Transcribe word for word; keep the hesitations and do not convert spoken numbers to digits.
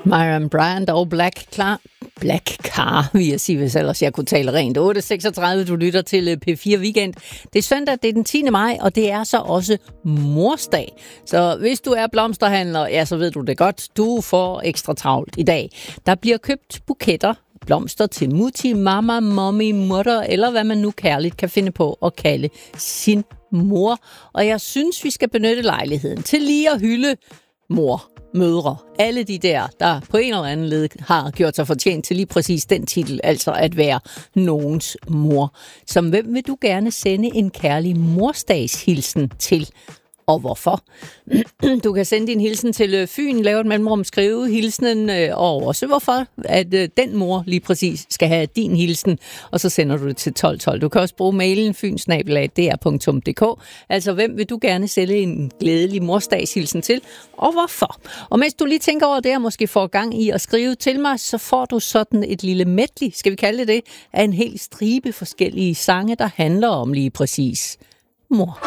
Miriam Bryant og Black Car, Black Car, vil jeg sige, hvis ellers jeg kunne tale rent. otte seksogtredive, du lytter til P fire Weekend. Det er søndag, det er den tiende maj, og det er så også morsdag. Så hvis du er blomsterhandler, ja, så ved du det godt. Du får ekstra travlt i dag. Der bliver købt buketter, blomster til mutti, mama, mommy, mutter, eller hvad man nu kærligt kan finde på at kalde sin mor. Og jeg synes, vi skal benytte lejligheden til lige at hylde mor, mødre, alle de der, der på en eller anden led har gjort sig fortjent til lige præcis den titel, altså at være nogens mor. Som hvem vil du gerne sende en kærlig morsdagshilsen til? Og hvorfor? Du kan sende din hilsen til Fyn, lave et mellemrum, skrive hilsenen, og også hvorfor, at den mor lige præcis skal have din hilsen, og så sender du det til tolv tolv. Du kan også bruge mailen fyn snabel-a d r punktum d k. Altså, hvem vil du gerne sende en glædelig morsdagshilsen til, og hvorfor? Og mens du lige tænker over det, og måske får gang i at skrive til mig, så får du sådan et lille medley, skal vi kalde det det, af en hel stribe forskellige sange, der handler om lige præcis mor.